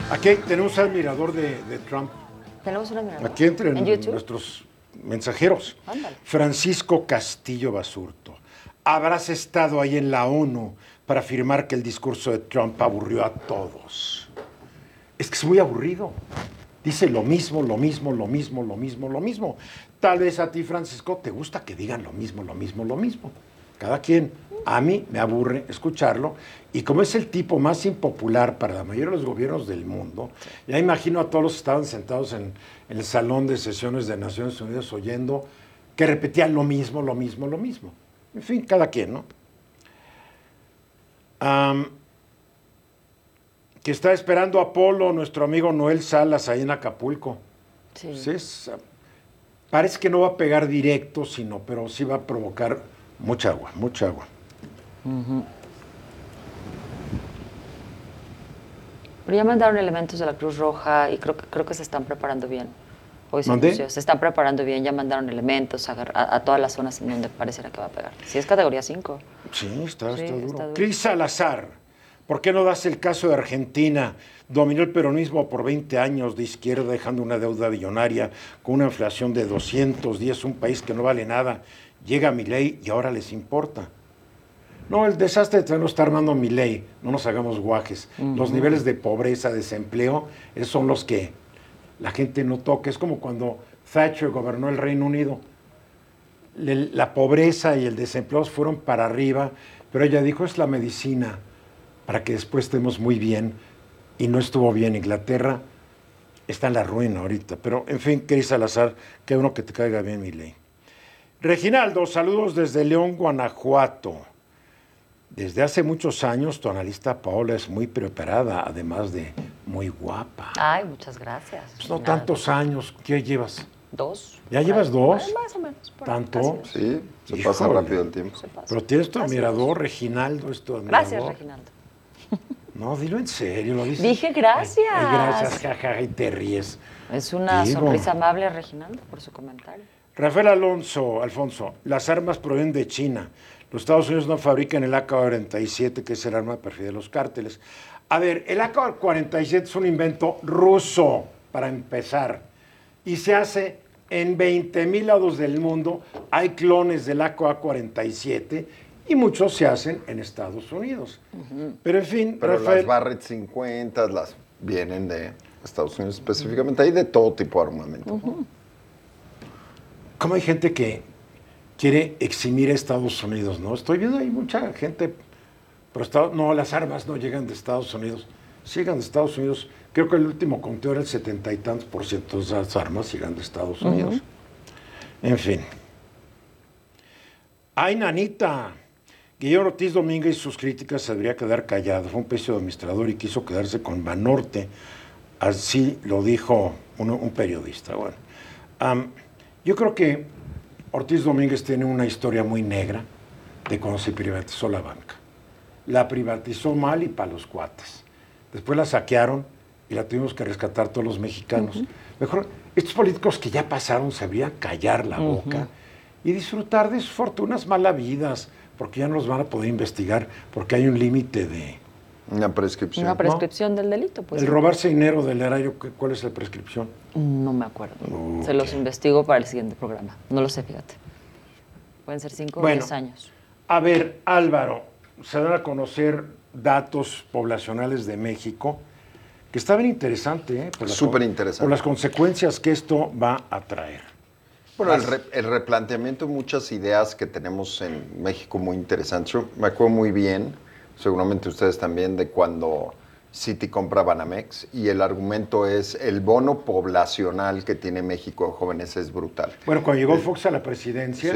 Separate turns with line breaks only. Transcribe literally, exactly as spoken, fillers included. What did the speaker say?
Aquí tenemos al admirador de, de Trump.
Tenemos un admirador.
Aquí entre
¿En YouTube?
nuestros mensajeros.
Ándale.
Francisco Castillo Basurto. Habrás estado ahí en la ONU para afirmar que el discurso de Trump aburrió a todos. Es que es muy aburrido. Dice lo mismo, lo mismo, lo mismo, lo mismo, lo mismo. Tal vez a ti, Francisco, te gusta que digan lo mismo, lo mismo, lo mismo. Cada quien. A mí me aburre escucharlo. Y como es el tipo más impopular para la mayoría de los gobiernos del mundo, ya imagino a todos los que estaban sentados en, en el salón de sesiones de Naciones Unidas oyendo que repetían lo mismo, lo mismo, lo mismo. En fin, cada quien, ¿no? Um, que está esperando a Apolo, nuestro amigo Noel Salas, ahí en Acapulco.
Sí.
Pues es, parece que no va a pegar directo, sino, pero sí va a provocar mucha agua, mucha agua.
Uh-huh. Pero ya mandaron elementos de la Cruz Roja y creo que, creo que se están preparando bien. Hoy se anunció, se están preparando bien, ya mandaron elementos a, a, a todas las zonas en donde pareciera que va a pegar. Si es categoría cinco.
Sí, está,
Sí,
está duro.
está duro.
Cris Salazar, ¿por qué no das el caso de Argentina? Dominó el peronismo por veinte años de izquierda, dejando una deuda billonaria con una inflación de doscientos días, un país que no vale nada. Llega Milei y ahora les importa. No, el desastre de no está armando Milei, no nos hagamos guajes. Uh-huh. Los niveles de pobreza, desempleo, esos son los que la gente no toca. Es como cuando Thatcher gobernó el Reino Unido. La pobreza y el desempleo fueron para arriba, pero ella dijo, es la medicina para que después estemos muy bien, y no estuvo bien. Inglaterra está en la ruina ahorita, pero en fin, Cris Salazar, que uno que te caiga bien, Milei. Reginaldo, saludos desde León, Guanajuato. Desde hace muchos años tu analista Paola es muy preparada, además de muy guapa.
Ay, muchas gracias.
Pues no tantos años, ¿qué llevas?
Dos.
¿Ya llevas
ahí,
dos?
Más o menos.
¿Tanto?
Sí, se
Híjole.
pasa rápido el tiempo.
Pero tienes tu admirador, Reginaldo, es tu admirador.
Gracias, Reginaldo.
No, dilo en serio, lo dices.
Dije gracias.
Ay, ay, gracias, jajaja, y te ríes.
Es una
Digo.
sonrisa amable a Reginaldo por su comentario.
Rafael Alonso, Alfonso, las armas provienen de China. Los Estados Unidos no fabrican el A K cuarenta y siete, que es el arma perfil de los cárteles. A ver, el A K cuarenta y siete es un invento ruso, para empezar, y se hace en veinte mil lados del mundo. Hay clones del A K cuarenta y siete y muchos se hacen en Estados Unidos. Uh-huh. Pero en fin,
Pero
Rafael,
las Barrett cincuenta las vienen de Estados Unidos específicamente, hay de todo tipo de armamento.
Uh-huh.
¿Cómo hay gente que quiere eximir a Estados Unidos, no? Estoy viendo ahí mucha gente, pero Estados, no, las armas no llegan de Estados Unidos, llegan de Estados Unidos. Creo que el último conteo era el setenta y tantos por ciento de esas armas llegan de Estados Unidos. Uh-huh. En fin. ¡Ay, nanita! Guillermo Ortiz Domínguez y sus críticas se debería quedar callado. Fue un pésimo administrador y quiso quedarse con Banorte. Así lo dijo un, un periodista. Bueno, um, yo creo que Ortiz Domínguez tiene una historia muy negra de cuando se privatizó la banca. La privatizó mal y para los cuates. Después la saquearon y la tuvimos que rescatar todos los mexicanos. Uh-huh. Mejor, estos políticos que ya pasaron se deberían callar la uh-huh. boca y disfrutar de sus fortunas malavidas, porque ya no los van a poder investigar, porque hay un límite de...
Una prescripción.
Una prescripción, ¿no?, del delito, pues.
El robarse dinero del erario, ¿cuál es la prescripción?
No me acuerdo.
Okay.
Se los investigo para el siguiente programa. No lo sé, fíjate. Pueden ser cinco
bueno,
o diez años.
A ver, Álvaro, se dan a conocer datos poblacionales de México, que está bien interesante, ¿eh?
Súper interesante.
Por las consecuencias que esto va a traer.
Bueno, el, re, el replanteamiento de muchas ideas que tenemos en México muy interesantes. Yo me acuerdo muy bien, seguramente ustedes también, de cuando Citi compra Banamex, y el argumento es el bono poblacional que tiene México de jóvenes es brutal.
Bueno, cuando llegó Fox a la presidencia,